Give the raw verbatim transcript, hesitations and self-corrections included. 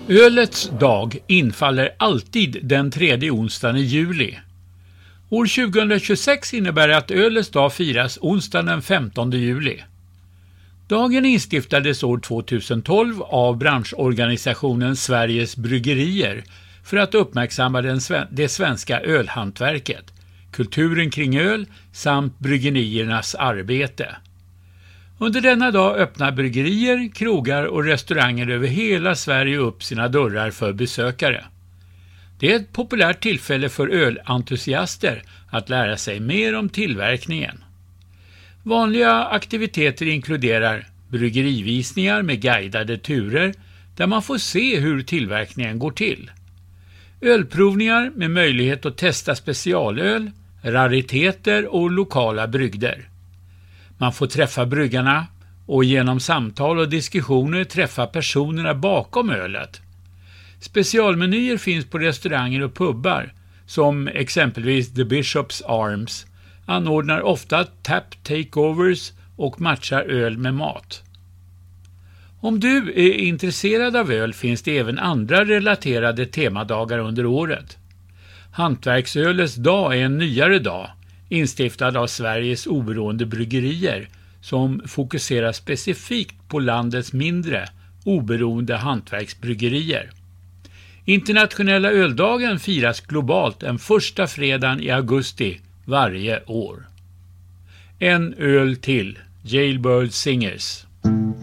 Ölets dag infaller alltid den tredje onsdagen i juli. År tjugohundratjugosex innebär att ölets dag firas onsdagen den femtonde juli. Dagen instiftades år tjugohundratolv av branschorganisationen Sveriges bryggerier för att uppmärksamma den sve- det svenska ölhantverket, kulturen kring öl samt bryggeriernas arbete. Under denna dag öppnar bryggerier, krogar och restauranger över hela Sverige upp sina dörrar för besökare. Det är ett populärt tillfälle för ölentusiaster att lära sig mer om tillverkningen. Vanliga aktiviteter inkluderar bryggerivisningar med guidade turer där man får se hur tillverkningen går till. Ölprovningar med möjlighet att testa specialöl, rariteter och lokala brygder. Man får träffa bryggarna och genom samtal och diskussioner träffa personerna bakom ölet. Specialmenyer finns på restauranger och pubbar som exempelvis The Bishop's Arms anordnar ofta tap takeovers och matchar öl med mat. Om du är intresserad av öl finns det även andra relaterade temadagar under året. Hantverksölets dag är en nyare dag, instiftad av Sveriges oberoende bryggerier som fokuserar specifikt på landets mindre, oberoende hantverksbryggerier. Internationella öldagen firas globalt den första fredagen i augusti varje år. En öl till, Jailbird Singers.